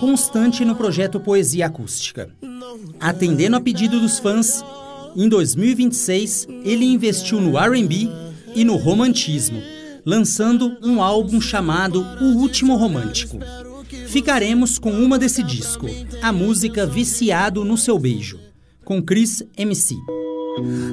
constante no projeto Poesia Acústica. Atendendo a pedido dos fãs, em 2026 ele investiu no R&B e no romantismo, lançando um álbum chamado O Último Romântico. Ficaremos com uma desse disco, a música Viciado no Seu Beijo, com Chris MC.